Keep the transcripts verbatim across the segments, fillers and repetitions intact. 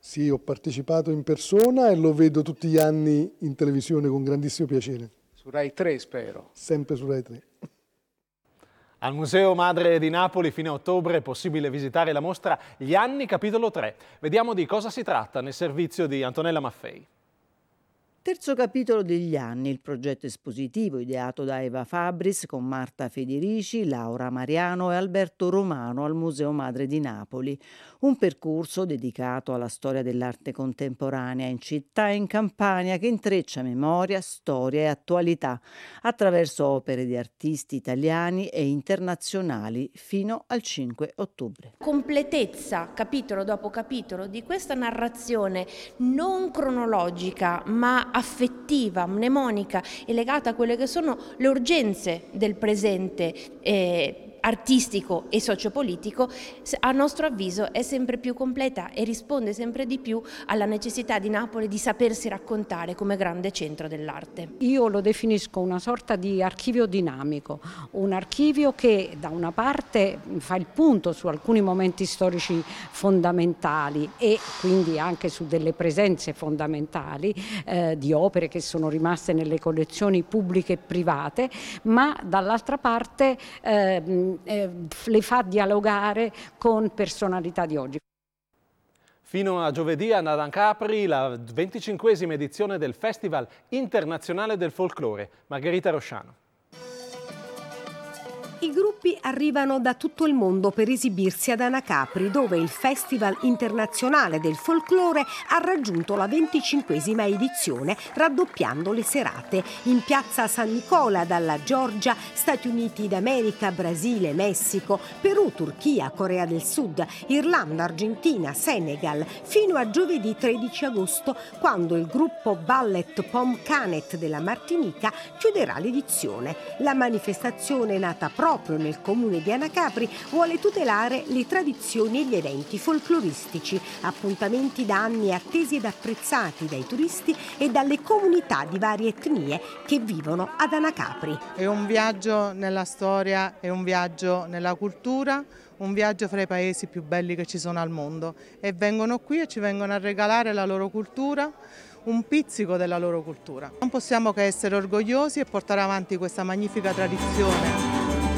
Sì, ho partecipato in persona e lo vedo tutti gli anni in televisione con grandissimo piacere. Su Rai tre, spero. Sempre su Rai tre. Al Museo Madre di Napoli fino a ottobre è possibile visitare la mostra Gli anni capitolo tre. Vediamo di cosa si tratta nel servizio di Antonella Maffei. Terzo capitolo degli anni, il progetto espositivo ideato da Eva Fabris con Marta Federici, Laura Mariano e Alberto Romano al Museo Madre di Napoli. Un percorso dedicato alla storia dell'arte contemporanea in città e in Campania che intreccia memoria, storia e attualità attraverso opere di artisti italiani e internazionali fino al cinque ottobre. Completezza, capitolo dopo capitolo, di questa narrazione non cronologica ma affettiva, mnemonica e legata a quelle che sono le urgenze del presente eh, artistico e sociopolitico, a nostro avviso è sempre più completa e risponde sempre di più alla necessità di Napoli di sapersi raccontare come grande centro dell'arte. Io lo definisco una sorta di archivio dinamico, un archivio che da una parte fa il punto su alcuni momenti storici fondamentali e quindi anche su delle presenze fondamentali eh, di opere che sono rimaste nelle collezioni pubbliche e private, ma dall'altra parte eh, Eh, le fa dialogare con personalità di oggi. Fino a giovedì a Nadancapri la venticinquesima edizione del Festival Internazionale del Folklore. Margherita Rosciano. I gruppi arrivano da tutto il mondo per esibirsi ad Anacapri, dove il Festival Internazionale del Folklore ha raggiunto la venticinquesima edizione, raddoppiando le serate. In piazza San Nicola, dalla Georgia, Stati Uniti d'America, Brasile, Messico, Perù, Turchia, Corea del Sud, Irlanda, Argentina, Senegal, fino a giovedì tredici agosto, quando il gruppo Ballet Pom Canet della Martinica chiuderà l'edizione. La manifestazione, nata proprio proprio nel comune di Anacapri, vuole tutelare le tradizioni e gli eventi folcloristici, appuntamenti da anni attesi ed apprezzati dai turisti e dalle comunità di varie etnie che vivono ad Anacapri. È un viaggio nella storia, è un viaggio nella cultura, un viaggio fra i paesi più belli che ci sono al mondo, e vengono qui e ci vengono a regalare la loro cultura, un pizzico della loro cultura. Non possiamo che essere orgogliosi e portare avanti questa magnifica tradizione.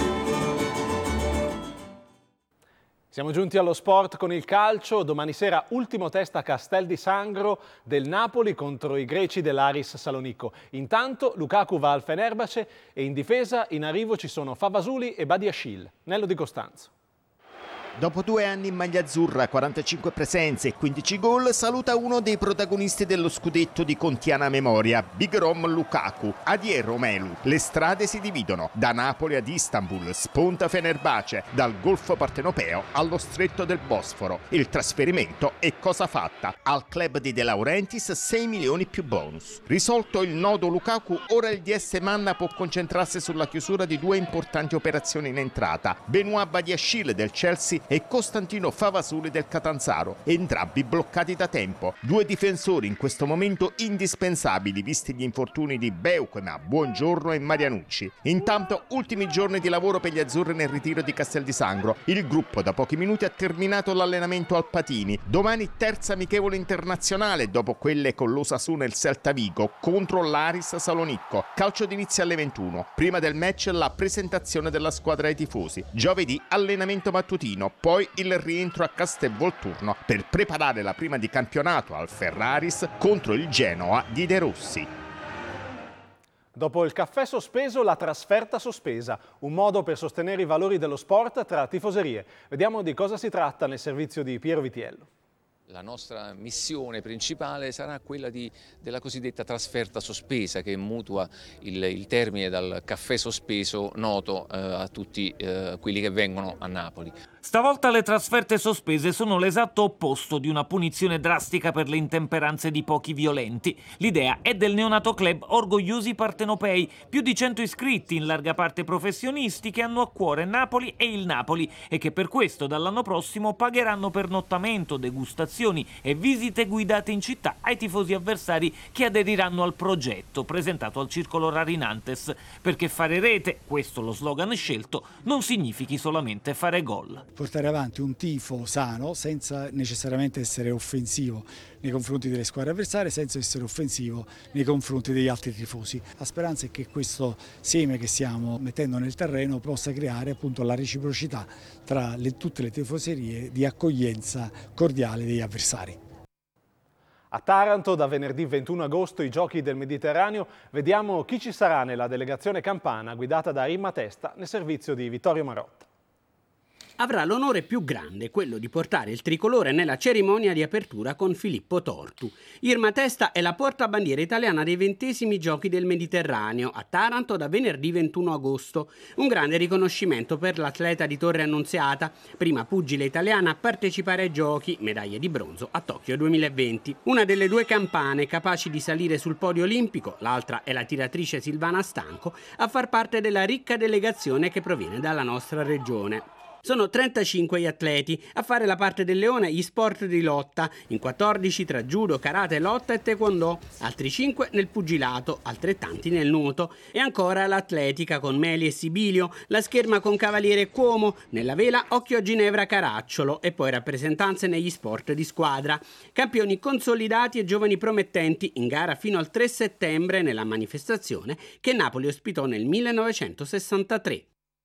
Siamo giunti allo sport con il calcio. Domani sera ultimo test a Castel di Sangro del Napoli contro i greci dell'Aris Salonicco. Intanto Lukaku va al Fenerbahce e in difesa in arrivo ci sono Favasuli e Badiashile. Nello Di Costanzo. Dopo due anni in maglia azzurra, quarantacinque presenze e quindici gol, saluta uno dei protagonisti dello scudetto di contiana memoria, Big Rom Lukaku. Adieu Romelu. Le strade si dividono, da Napoli ad Istanbul, sponta Fenerbahce, dal Golfo Partenopeo allo Stretto del Bosforo. Il trasferimento è cosa fatta. Al club di De Laurentiis sei milioni più bonus. Risolto il nodo Lukaku, ora il D S Manna può concentrarsi sulla chiusura di due importanti operazioni in entrata. Benoît Badiashile del Chelsea e Costantino Favasuli del Catanzaro, entrambi bloccati da tempo. Due difensori in questo momento indispensabili, visti gli infortuni di Beukema, Buongiorno e Marianucci. Intanto, ultimi giorni di lavoro per gli azzurri nel ritiro di Castel di Sangro. Il gruppo da pochi minuti ha terminato l'allenamento al Patini. Domani terza amichevole internazionale dopo quelle con l'Osasuna e il Celta Vigo contro l'Aris Salonicco. Calcio d'inizio alle ventuno. Prima del match la presentazione della squadra ai tifosi. Giovedì allenamento mattutino. Poi il rientro a Castelvolturno per preparare la prima di campionato al Ferraris contro il Genoa di De Rossi. Dopo il caffè sospeso, la trasferta sospesa, un modo per sostenere i valori dello sport tra tifoserie. Vediamo di cosa si tratta nel servizio di Piero Vitiello. La nostra missione principale sarà quella di, della cosiddetta trasferta sospesa, che mutua il, il termine dal caffè sospeso noto eh, a tutti eh, quelli che vengono a Napoli. Stavolta le trasferte sospese sono l'esatto opposto di una punizione drastica per le intemperanze di pochi violenti. L'idea è del neonato club Orgogliosi Partenopei, più di cento iscritti, in larga parte professionisti, che hanno a cuore Napoli e il Napoli e che per questo dall'anno prossimo pagheranno pernottamento, degustazioni e visite guidate in città ai tifosi avversari che aderiranno al progetto presentato al Circolo Rarinantes, perché fare rete, questo lo slogan scelto, non significhi solamente fare gol. portare avanti un tifo sano senza necessariamente essere offensivo nei confronti delle squadre avversarie, senza essere offensivo nei confronti degli altri tifosi. La speranza è che questo seme che stiamo mettendo nel terreno possa creare appunto la reciprocità tra le, tutte le tifoserie di accoglienza cordiale degli avversari. A Taranto da venerdì ventuno agosto i Giochi del Mediterraneo, vediamo chi ci sarà nella delegazione campana guidata da Imma Testa nel servizio di Vittorio Marotta. Avrà l'onore più grande, quello di portare il tricolore nella cerimonia di apertura con Filippo Tortu. Irma Testa è la portabandiera italiana dei ventesimi Giochi del Mediterraneo a Taranto da venerdì ventuno agosto. Un grande riconoscimento per l'atleta di Torre Annunziata, prima pugile italiana a partecipare ai Giochi, medaglie di bronzo a Tokyo duemilaventi. Una delle due campane capaci di salire sul podio olimpico, l'altra è la tiratrice Silvana Stanco, a far parte della ricca delegazione che proviene dalla nostra regione. Sono trentacinque gli atleti, a fare la parte del leone gli sport di lotta, in quattordici tra judo, karate, lotta e taekwondo, altri cinque nel pugilato, altrettanti nel nuoto, e ancora l'atletica con Meli e Sibilio, la scherma con Cavaliere e Cuomo, nella vela Occhio a Ginevra Caracciolo e poi rappresentanze negli sport di squadra. Campioni consolidati e giovani promettenti in gara fino al tre settembre nella manifestazione che Napoli ospitò nel millenovecentosessantatré.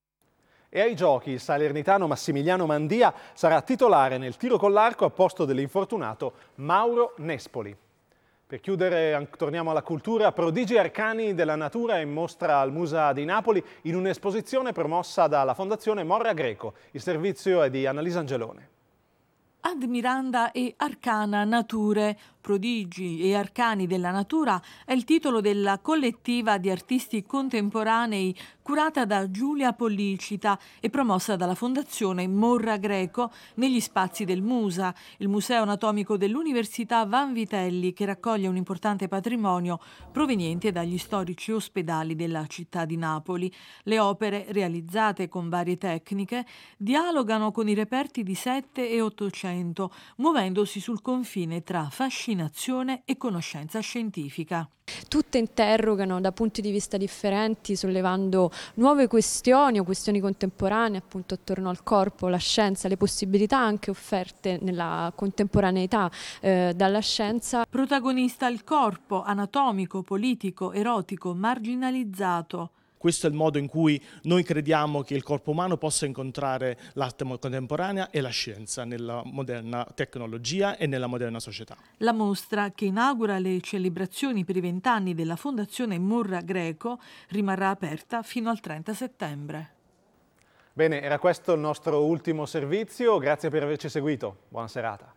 E ai Giochi il salernitano Massimiliano Mandia sarà titolare nel tiro con l'arco a posto dell'infortunato Mauro Nespoli. Per chiudere torniamo alla cultura. Prodigi arcani della natura in mostra al Musa di Napoli in un'esposizione promossa dalla Fondazione Morra Greco. Il servizio è di Annalisa Angelone. Ad Miranda e Arcana Nature, prodigi e arcani della natura è il titolo della collettiva di artisti contemporanei curata da Giulia Pollicita e promossa dalla Fondazione Morra Greco negli spazi del Musa, il Museo Anatomico dell'Università Vanvitelli, che raccoglie un importante patrimonio proveniente dagli storici ospedali della città di Napoli. Le opere, realizzate con varie tecniche, dialogano con i reperti di sette e ottocento, muovendosi sul confine tra fascinazione e conoscenza scientifica. Tutte interrogano da punti di vista differenti, sollevando nuove questioni o questioni contemporanee appunto attorno al corpo, la scienza, le possibilità anche offerte nella contemporaneità eh, dalla scienza. Protagonista il corpo, anatomico, politico, erotico, marginalizzato. Questo è il modo in cui noi crediamo che il corpo umano possa incontrare l'arte contemporanea e la scienza nella moderna tecnologia e nella moderna società. La mostra, che inaugura le celebrazioni per i vent'anni della Fondazione Morra Greco, rimarrà aperta fino al trenta settembre. Bene, era questo il nostro ultimo servizio. Grazie per averci seguito. Buona serata.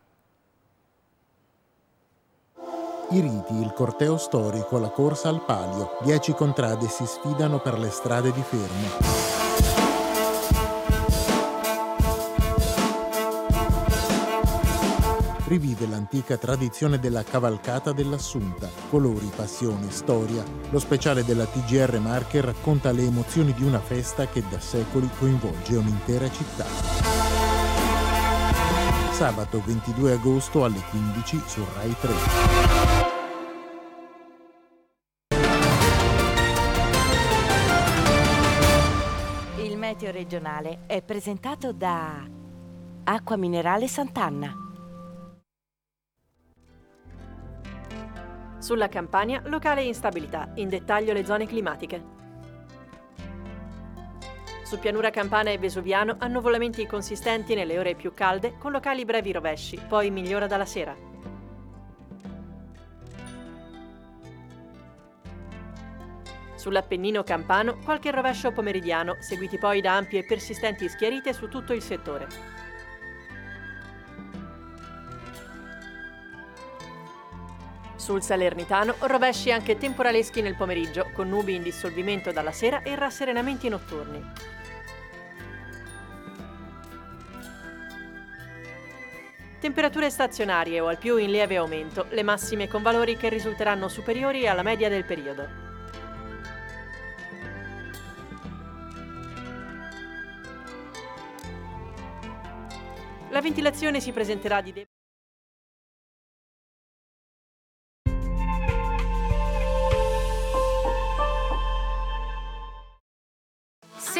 I riti, il corteo storico, la corsa al palio. Dieci contrade si sfidano per le strade di Fermo. Rivive l'antica tradizione della cavalcata dell'Assunta. Colori, passione, storia. Lo speciale della T G R Marche racconta le emozioni di una festa che da secoli coinvolge un'intera città. Sabato ventidue agosto alle quindici su Rai tre. Il meteo regionale è presentato da Acqua Minerale Sant'Anna. Sulla Campania, locale instabilità, in dettaglio le zone climatiche. Su pianura campana e vesuviano, annuvolamenti consistenti nelle ore più calde, con locali brevi rovesci, poi migliora dalla sera. Sull'Appennino campano, qualche rovescio pomeridiano, seguiti poi da ampie e persistenti schiarite su tutto il settore. Sul Salernitano, rovesci anche temporaleschi nel pomeriggio, con nubi in dissolvimento dalla sera e rasserenamenti notturni. Temperature stazionarie o al più in lieve aumento, le massime con valori che risulteranno superiori alla media del periodo. La ventilazione si presenterà di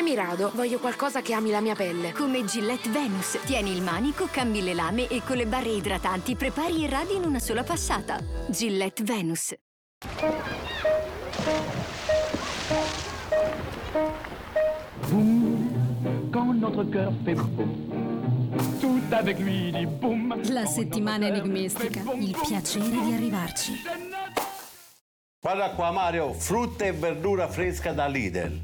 Se mi rado, voglio qualcosa che ami la mia pelle. Come Gillette Venus. Tieni il manico, cambi le lame e con le barre idratanti prepari e radi in una sola passata. Gillette Venus. Boum, quand notre cœur fait boum, tout avec lui dit boum. La settimana enigmistica, il piacere di arrivarci. Guarda qua Mario, frutta e verdura fresca da Lidl.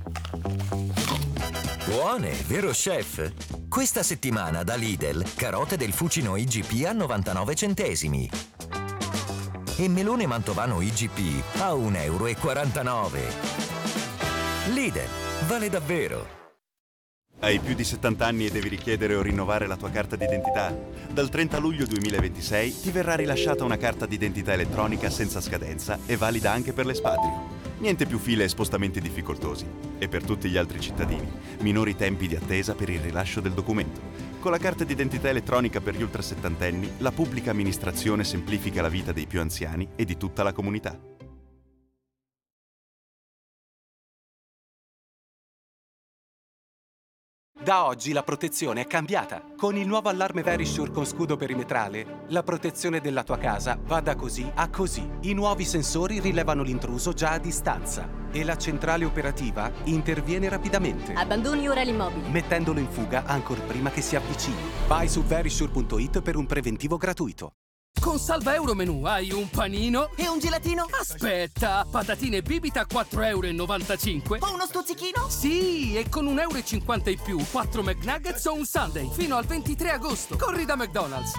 Buone, vero chef? Questa settimana da Lidl, carote del Fucino I G P a novantanove centesimi. E melone mantovano I G P a un euro e quarantanove. Lidl, vale davvero. Hai più di settanta anni e devi richiedere o rinnovare la tua carta d'identità? Dal trenta luglio duemilaventisei ti verrà rilasciata una carta d'identità elettronica senza scadenza e valida anche per l'espatrio. Niente più file e spostamenti difficoltosi. E per tutti gli altri cittadini, minori tempi di attesa per il rilascio del documento. Con la carta d'identità elettronica per gli ultrasettantenni, la pubblica amministrazione semplifica la vita dei più anziani e di tutta la comunità. Da oggi la protezione è cambiata. Con il nuovo allarme Verisure con scudo perimetrale, la protezione della tua casa va da così a così. I nuovi sensori rilevano l'intruso già a distanza e la centrale operativa interviene rapidamente. Abbandoni ora l'immobile, mettendolo in fuga ancor prima che si avvicini. Vai su verisure punto it per un preventivo gratuito. Con Salva Euro Menù hai un panino e un gelatino? Aspetta, patatine bibita a quattro e novantacinque euro. O uno stuzzichino? Sì, e con un euro e cinquanta in più, quattro McNuggets o un Sunday fino al ventitré agosto. Corri da McDonald's.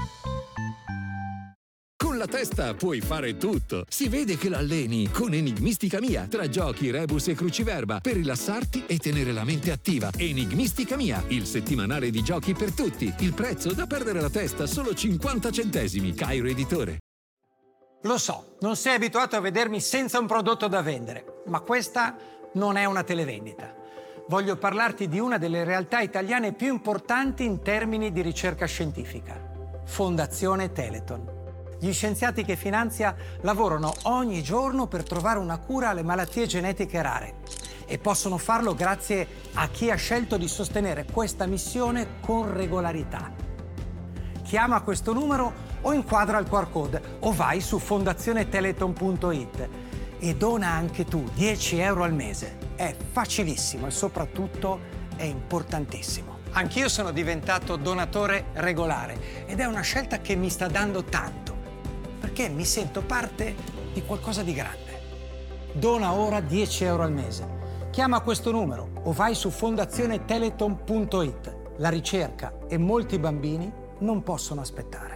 Con la testa puoi fare tutto. Si vede che l'alleni con Enigmistica Mia, tra giochi, rebus e cruciverba, per rilassarti e tenere la mente attiva. Enigmistica Mia, il settimanale di giochi per tutti. Il prezzo da perdere la testa, solo cinquanta centesimi. Cairo Editore. Lo so, non sei abituato a vedermi senza un prodotto da vendere, ma questa non è una televendita. Voglio parlarti di una delle realtà italiane più importanti in termini di ricerca scientifica. Fondazione Teleton. Gli scienziati che finanzia lavorano ogni giorno per trovare una cura alle malattie genetiche rare e possono farlo grazie a chi ha scelto di sostenere questa missione con regolarità. Chiama questo numero o inquadra il Q R code o vai su fondazione teleton punto it e dona anche tu dieci euro al mese. È facilissimo e soprattutto è importantissimo. Anch'io sono diventato donatore regolare ed è una scelta che mi sta dando tanto, perché mi sento parte di qualcosa di grande. Dona ora dieci euro al mese. Chiama questo numero o vai su fondazione teleton punto it. La ricerca e molti bambini non possono aspettare.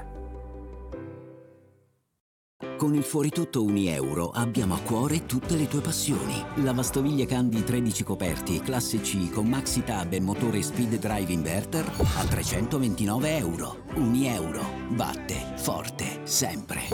Con il Fuoritutto Unieuro abbiamo a cuore tutte le tue passioni. Lavastoviglie Candy tredici coperti, classe C con Maxi Tab e motore Speed Drive Inverter a trecentoventinove euro. Unieuro. Batte forte sempre.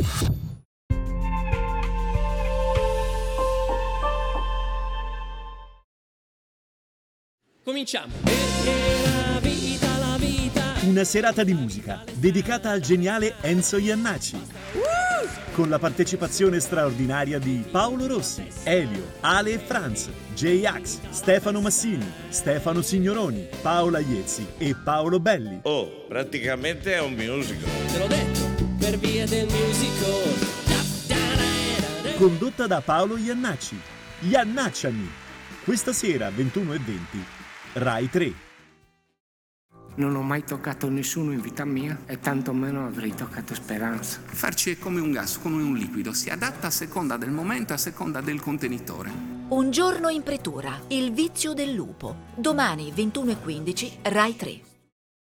Cominciamo. Perché la vita, la vita. Una serata di musica dedicata al geniale Enzo Iannacci. Con la partecipazione straordinaria di Paolo Rossi, Elio, Ale e Franz, J-Ax, Stefano Massini, Stefano Signoroni, Paola Iezzi e Paolo Belli. Oh, praticamente è un musical. Te l'ho detto, per via del musical. Condotta da Paolo Iannacci. Iannacciami. Questa sera, ventuno e venti, Rai tre. Non ho mai toccato nessuno in vita mia e tantomeno avrei toccato Speranza. Farci è come un gas, come un liquido, si adatta a seconda del momento, a seconda del contenitore. Un giorno in pretura, il vizio del lupo. Domani ventuno e quindici, Rai tre.